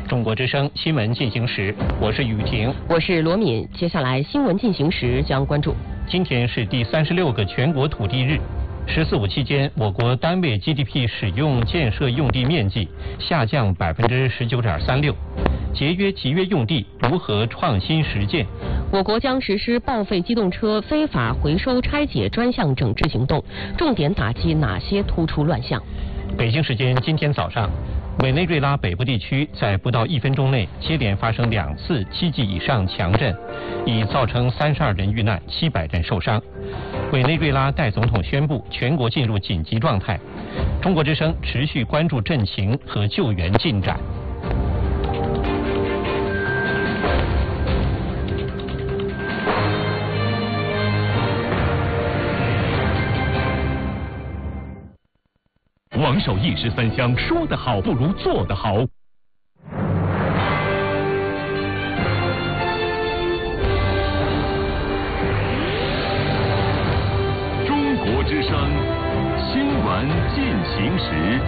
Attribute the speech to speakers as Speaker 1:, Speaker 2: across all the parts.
Speaker 1: 中国之声新闻进行时，我是雨婷，
Speaker 2: 我是罗敏。接下来新闻进行时将关注。
Speaker 1: 今天是第36个全国土地日。“14·5”期间，我国单位 GDP 使用建设用地面积下降19.36%。节约集约用地如何创新实践？
Speaker 2: 我国将实施报废机动车非法回收拆解专项整治行动，重点打击哪些突出乱象？
Speaker 1: 北京时间今天早上，委内瑞拉北部地区在不到1分钟内接连发生2次7级以上强震，已造成32人遇难，700人受伤。委内瑞拉代总统宣布全国进入紧急状态。中国之声持续关注震情和救援进展。
Speaker 3: 王守义十三香，说得好不如做得好。中国之声新闻进行时。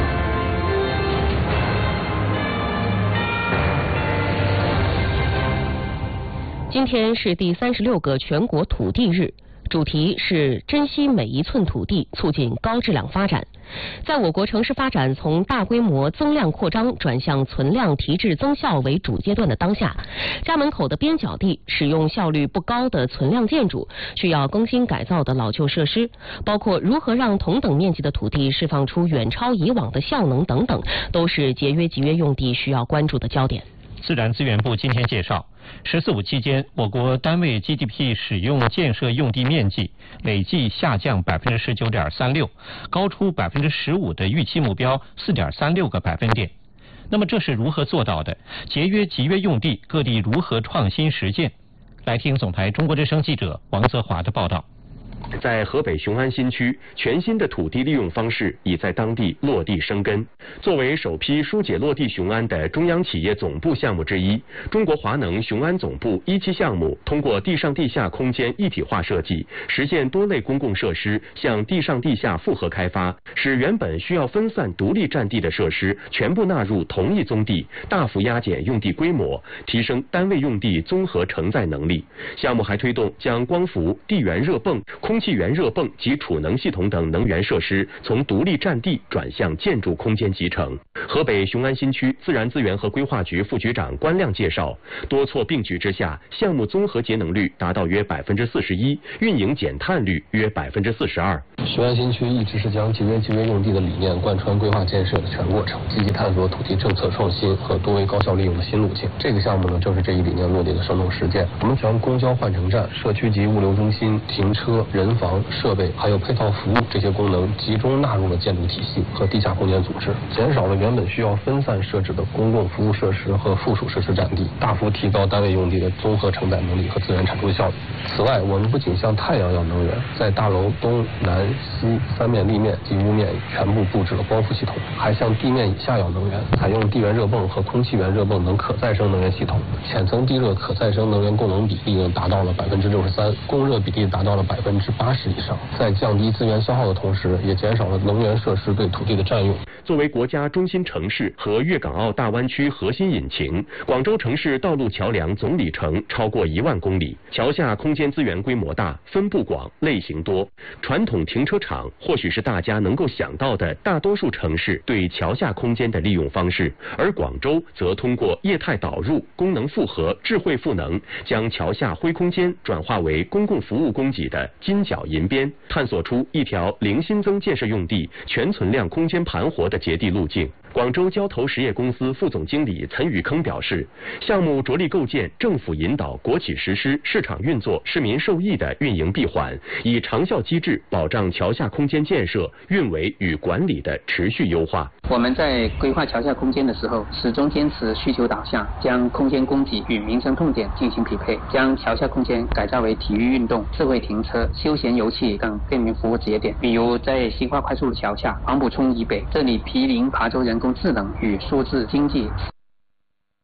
Speaker 2: 今天是第36个全国土地日。主题是珍惜每一寸土地，促进高质量发展。在我国城市发展从大规模增量扩张转向存量提质增效为主阶段的当下，家门口的边角地、使用效率不高的存量建筑、需要更新改造的老旧设施，包括如何让同等面积的土地释放出远超以往的效能等等，都是节约集约用地需要关注的焦点。
Speaker 1: 自然资源部今天介绍，“14·5”期间，我国单位 GDP 使用建设用地面积累计下降19.36%，高出15%的预期目标4.36个百分点。那么这是如何做到的？节约集约用地，各地如何创新实践？来听总台中国之声记者王泽华的报道。
Speaker 4: 在河北雄安新区，全新的土地利用方式已在当地落地生根。作为首批疏解落地雄安的中央企业总部项目之一，中国华能雄安总部1期项目通过地上地下空间一体化设计，实现多类公共设施向地上地下复合开发，使原本需要分散独立占地的设施全部纳入同一宗地，大幅压减用地规模，提升单位用地综合承载能力。项目还推动将光伏、地源热泵、空气源热泵及储能系统等能源设施从独立占地转向建筑空间集成。河北雄安新区自然资源和规划局副局长关亮介绍，多措并举之下，项目综合节能率达到约41%，运营减碳率约42%。
Speaker 5: 雄安新区一直是将节约集约用地的理念贯穿规划建设的全过程，积极探索土地政策创新和多维高效利用的新路径。这个项目呢，正是这一理念落地的生动实践。我们将公交换乘站、社区级物流中心、停车、人房、设备还有配套服务这些功能集中纳入了建筑体系和地下空间组织，减少了原本需要分散设置的公共服务设施和附属设施占地，大幅提高单位用地的综合承载能力和资源产出效率。此外，我们不仅向太阳要能源，在大楼东南西3面立面及屋面全部布置了光伏系统，还向地面以下要能源采用地源热泵和空气源热泵等可再生能源系统，浅层地热可再生能源供能比例达到了63%，供热比例达到了80%以上，在降低资源消耗的同时，也减少了能源设施对土地的占用。
Speaker 4: 作为国家中心城市和粤港澳大湾区核心引擎，广州城市道路桥梁总里程超过1万公里，桥下空间资源规模大，分布广，类型多。传统停车场或许是大家能够想到的大多数城市对桥下空间的利用方式，而广州则通过业态导入、功能复合、智慧赋能，将桥下灰空间转化为公共服务供给的金角银边，探索出一条零新增建设用地、全存量空间盘活的节地路径。广州交投实业公司副总经理岑宇铿表示，项目着力构建政府引导、国企实施、市场运作、市民受益的运营闭环，以长效机制保障桥下空间建设、运维与管理的持续优化。
Speaker 6: 我们在规划桥下空间的时候，始终坚持需求导向，将空间供给与民生痛点进行匹配，将桥下空间改造为体育运动、智慧停车、休闲游憩等便民服务节点。比如在新化快速路桥下、黄埔村以北，这里毗邻琶洲人工智能与数字经济。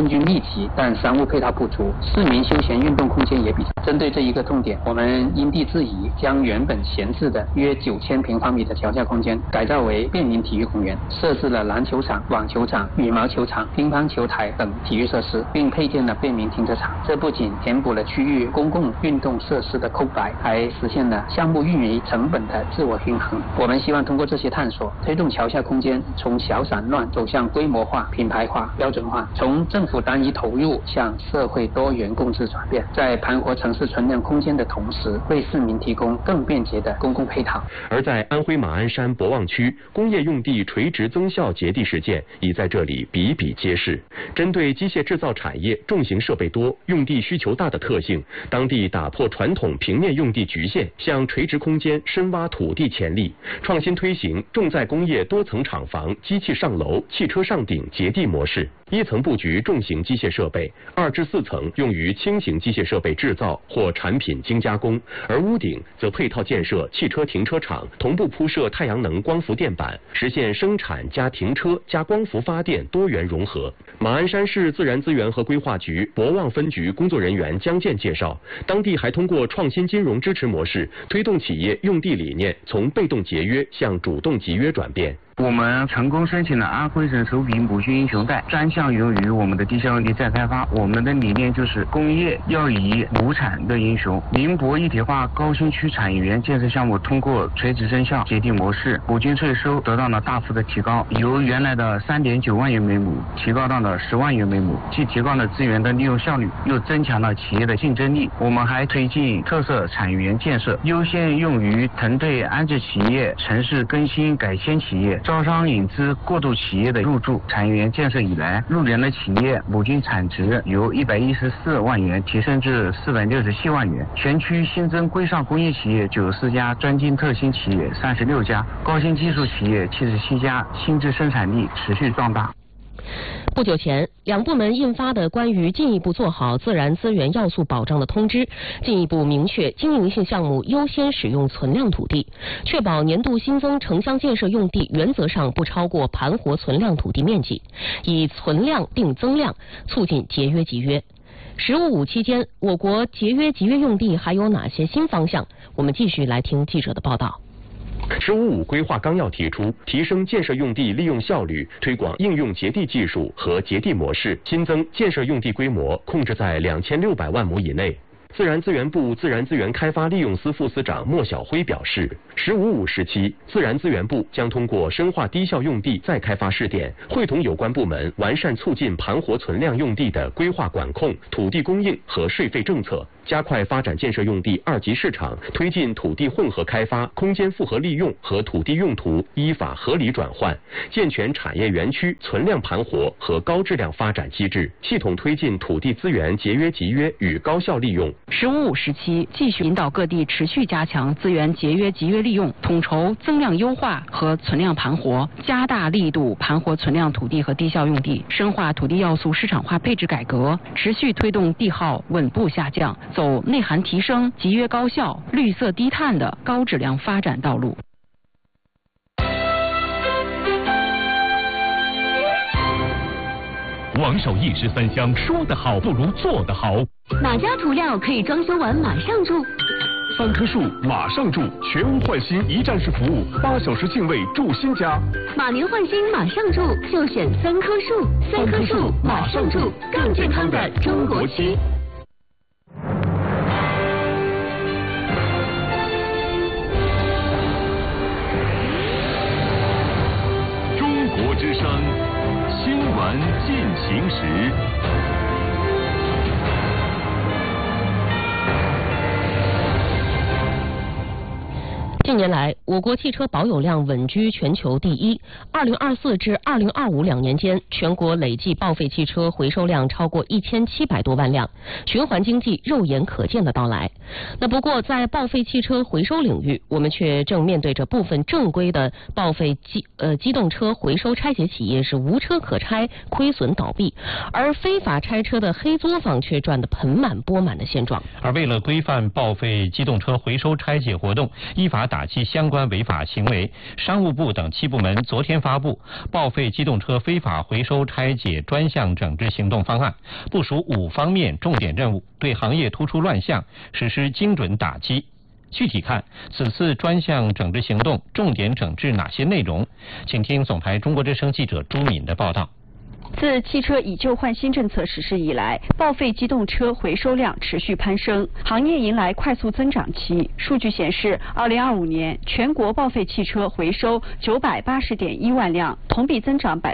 Speaker 6: 人均密集，但商务配套不足，市民休闲运动空间也比较。针对这一个重点，我们因地制宜，将原本闲置的约9000平方米的桥下空间改造为便民体育公园，设置了篮球场、网球场、羽毛球场、乒乓球台等体育设施，并配建了便民停车场。这不仅填补了区域公共运动设施的空白，还实现了项目运营成本的自我均衡。我们希望通过这些探索，推动桥下空间从小散乱走向规模化、品牌化、标准化，从政府单一投入向社会多元共治转变，在盘活城市存量空间的同时，为市民提供更便捷的公共配套。
Speaker 4: 而在安徽马鞍山博望区，工业用地垂直增效节地实践已在这里比比皆是。针对机械制造产业重型设备多、用地需求大的特性，当地打破传统平面用地局限，向垂直空间深挖土地潜力，创新推行重载工业多层厂房、机器上楼、汽车上顶节地模式。1层布局重型机械设备，2至4层用于轻型机械设备制造或产品精加工，而屋顶则配套建设汽车停车场，同步铺设太阳能光伏电板，实现生产加停车加光伏发电多元融合。马鞍山市自然资源和规划局博望分局工作人员江建介绍，当地还通过创新金融支持模式，推动企业用地理念从被动节约向主动集约转变。
Speaker 7: 我们成功申请了安徽省首笔母亲英雄贷，专项用于我们的地下用地再开发。我们的理念就是工业要以亩产的英雄。宁波一体化高新区产业园建设项目通过垂直增效节地模式，补均税收得到了大幅的提高，由原来的3.9万元每亩提高到了10万元每亩，既提高了资源的利用效率，又增强了企业的竞争力。我们还推进特色产业园建设，优先用于团队安置企业、城市更新改迁企业、招商引资过渡企业的入驻。产业园建设以来，入园的企业亩均产值由114万元提升至467万元，全区新增规上工业企业94家，专精特新企业36家，高新技术企业77家，新质生产力持续壮大。
Speaker 2: 不久前，两部门印发的关于进一步做好自然资源要素保障的通知，进一步明确经营性项目优先使用存量土地，确保年度新增城乡建设用地原则上不超过盘活存量土地面积，以存量定增量，促进节约集约。15.5期间，我国节约集约用地还有哪些新方向？我们继续来听记者的报道。
Speaker 4: 15.5规划纲要提出，提升建设用地利用效率，推广应用节地技术和节地模式，新增建设用地规模控制在2600万亩以内。自然资源部自然资源开发利用司副司长莫晓辉表示，15.5时期，自然资源部将通过深化低效用地再开发试点，会同有关部门完善促进盘活存量用地的规划管控、土地供应和税费政策，加快发展建设用地二级市场，推进土地混合开发、空间复合利用和土地用途依法合理转换，健全产业园区存量盘活和高质量发展机制，系统推进土地资源节约集约与高效利用。
Speaker 8: 15.5时期，继续引导各地持续加强资源节约集约利用，统筹增量优化和存量盘活，加大力度盘活存量土地和低效用地，深化土地要素市场化配置改革，持续推动地耗稳步下降，走内涵提升、集约高效、绿色低碳的高质量发展道路。
Speaker 3: 王守义13香，说得好不如做得好。
Speaker 9: 哪家涂料可以装修完马上住
Speaker 10: ？3棵树马上住，全屋换新一站式服务，8小时净位住新家。
Speaker 9: 马年换新马上住，就选3棵树，3棵树马上住，更健康的中国区。
Speaker 3: 中国之声，新闻进行时。
Speaker 2: 近年来，我国汽车保有量稳居全球第一。2024至2025两年间，全国累计报废汽车回收量超过1700多万辆，循环经济肉眼可见的到来。那不过，在报废汽车回收领域，我们却正面对着部分正规的报废机动车回收拆解企业是无车可拆，亏损倒闭，而非法拆车的黑作坊却赚得盆满钵满的现状。
Speaker 1: 而为了规范报废机动车回收拆解活动，依法打击及相关违法行为，商务部等7部门昨天发布报废机动车非法回收拆解专项整治行动方案，部署5方面重点任务，对行业突出乱象实施精准打击。具体看此次专项整治行动重点整治哪些内容，请听总台中国之声记者朱敏的报道。
Speaker 11: 自汽车以旧换新政策实施以来，报废机动车回收量持续攀升，行业迎来快速增长期。数据显示，2025年全国报废汽车回收980.1万辆，同比增长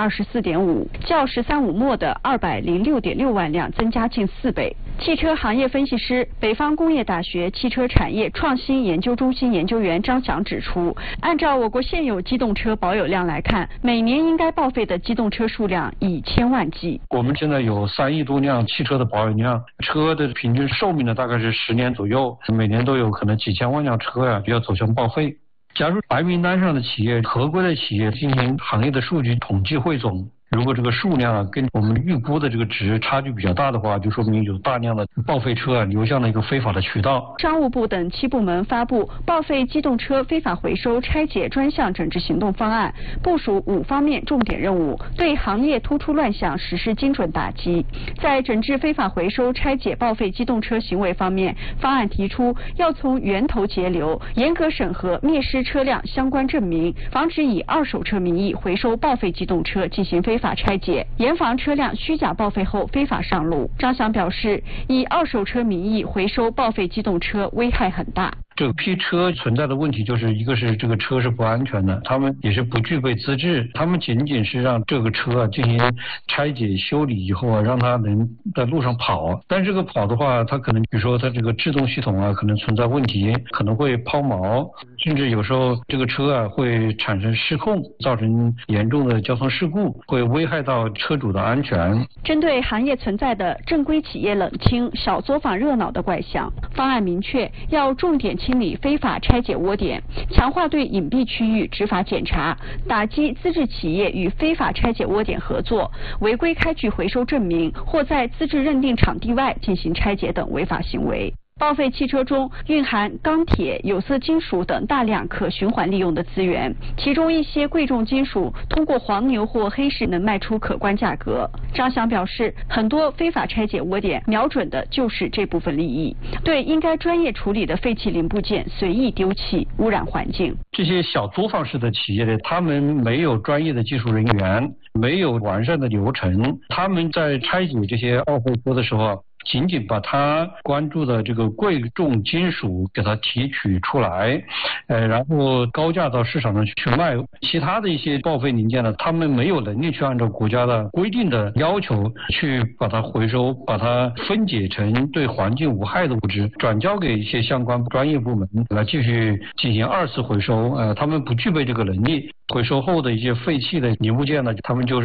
Speaker 11: 24.5%，较“13·5”末的206.6万辆增加近4倍。汽车行业分析师、北方工业大学汽车产业创新研究中心研究员张翔指出，按照我国现有机动车保有量来看，每年应该报废的机动车数量以千万计。
Speaker 12: 我们现在有3亿多辆汽车的保有量，车的平均寿命呢大概是10年左右，每年都有可能几千万辆车要走向报废。假如白名单上的企业、合规的企业进行行业的数据统计汇总，如果这个数量跟我们预估的这个值差距比较大的话，就说明有大量的报废车流向了一个非法的渠道。
Speaker 11: 商务部等7部门发布报废机动车非法回收拆解专项整治行动方案，部署5方面重点任务，对行业突出乱象实施精准打击。在整治非法回收拆解报废机动车行为方面，方案提出要从源头截流，严格审核灭失车辆相关证明，防止以二手车名义回收报废机动车进行非法拆解，严防车辆虚假报废后非法上路。张翔表示，以二手车名义回收报废机动车危害很大。
Speaker 12: 这批车存在的问题就是一个是这个车是不安全的，他们也是不具备资质，他们仅仅是让这个车进行拆解修理以后让它能在路上跑，但这个跑的话，它可能比如说它这个制动系统可能存在问题，可能会抛锚，甚至有时候这个车会产生失控，造成严重的交通事故，会危害到车主的安全。
Speaker 11: 针对行业存在的正规企业冷清、小作坊热闹的怪象，方案明确要重点清理非法拆解窝点，强化对隐蔽区域执法检查，打击资质企业与非法拆解窝点合作、违规开具回收证明或在资质认定场地外进行拆解等违法行为。报废汽车中蕴含钢铁、有色金属等大量可循环利用的资源，其中一些贵重金属通过黄牛或黑市能卖出可观价格。张翔表示，很多非法拆解窝点瞄准的就是这部分利益，对应该专业处理的废弃零部件随意丢弃，污染环境。
Speaker 12: 这些小作坊式的企业呢，他们没有专业的技术人员，没有完善的流程，他们在拆解这些报废车的时候仅仅把他关注的这个贵重金属给它提取出来，然后高价到市场上去卖，其他的一些报废零件呢，他们没有能力去按照国家的规定的要求去把它回收，把它分解成对环境无害的物质，转交给一些相关专业部门来继续进行2次回收，他们不具备这个能力，回收后的一些废弃的零部件呢，他们就是